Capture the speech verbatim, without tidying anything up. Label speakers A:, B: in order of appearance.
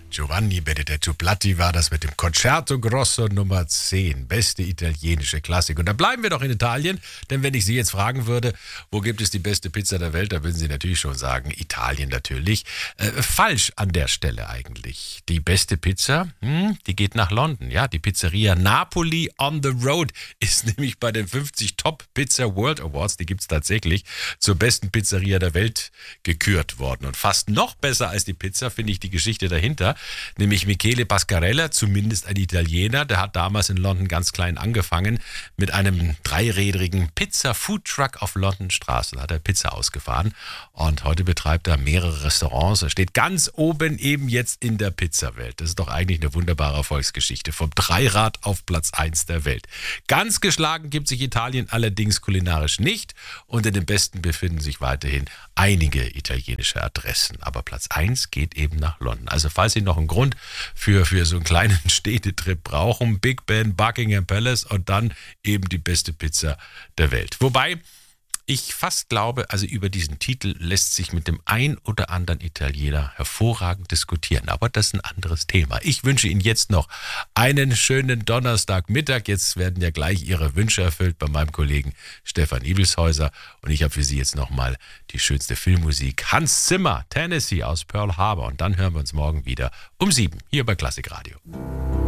A: Giovanni Benedetto Platti war das mit dem Concerto Grosso Nummer zehn. Beste italienische Klassik. Und da bleiben wir doch in Italien, denn wenn ich Sie jetzt fragen würde, wo gibt es die beste Pizza der Welt, da würden Sie natürlich schon sagen, Italien natürlich. Äh, falsch an der Stelle eigentlich. Die beste Pizza, hm, die geht nach London. Ja, die Pizzeria Napoli on the Road ist nämlich bei den fünfzig Top Pizza World Awards, die gibt es tatsächlich, zur besten Pizzeria der Welt gekürt worden. Und fast noch besser als die Pizza finde ich die Geschichte dahinter. Nämlich Michele Pascarella, zumindest ein Italiener, der hat damals in London ganz klein angefangen mit einem dreirädrigen Pizza-Food-Truck auf London Straße. Da hat er Pizza ausgefahren und heute betreibt er mehrere Restaurants. Er steht ganz oben eben jetzt in der Pizzawelt. Das ist doch eigentlich eine wunderbare Erfolgsgeschichte. Vom Dreirad auf Platz eins der Welt. Ganz geschlagen gibt sich Italien allerdings kulinarisch nicht. Unter den Besten befinden sich weiterhin einige italienische Adressen. Aber Platz eins geht eben nach London. Also falls Sie noch einen Grund für, für so einen kleinen Städtetrip brauchen, Big Ben, Buckingham Palace und dann eben die beste Pizza der Welt. Wobei ich fast glaube, also über diesen Titel lässt sich mit dem ein oder anderen Italiener hervorragend diskutieren. Aber das ist ein anderes Thema. Ich wünsche Ihnen jetzt noch einen schönen Donnerstagmittag. Jetzt werden ja gleich Ihre Wünsche erfüllt bei meinem Kollegen Stefan Ibelshäuser. Und ich habe für Sie jetzt nochmal die schönste Filmmusik. Hans Zimmer, Tennessee aus Pearl Harbor. Und dann hören wir uns morgen wieder um sieben hier bei Klassikradio.